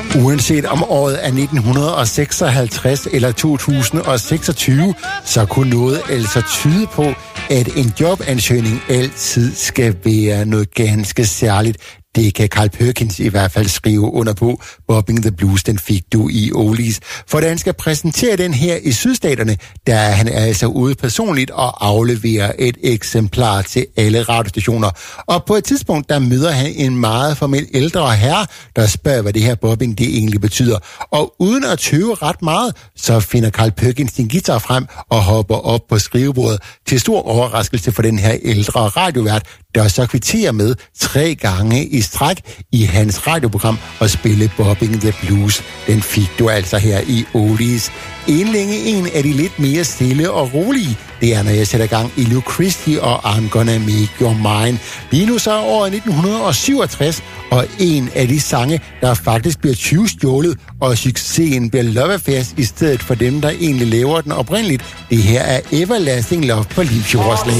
Uanset om året er 1956 eller 2026, så kunne noget altså tyde på, at en jobansøgning altid skal være noget ganske særligt. Det kan Carl Perkins i hvert fald skrive under på. Bobbing the Blues, den fik du i Oldies. For da han skal præsentere den her i Sydstaterne, der er han altså ude personligt og afleverer et eksemplar til alle radiostationer. Og på et tidspunkt, der møder han en meget formel ældre herre, der spørger, hvad det her bobbing det egentlig betyder. Og uden at tøve ret meget, så finder Carl Perkins sin guitar frem og hopper op på skrivebordet til stor overraskelse for den her ældre radiovært, der så kvitterer med 3 gange i stræk i hans radioprogram og spille Bobbing the Blues. Den fik du altså her i Oldies. En af de lidt mere stille og rolige, det er, når jeg sætter gang i Luke Christie og I'm Gonna Make Your Mine. Lige nu så er året 1967, og en af de sange, der faktisk bliver tyvstjålet, og succesen bliver Love Affairs i stedet for dem, der egentlig laver den oprindeligt. Det her er Everlasting Love på Leave Your Slave.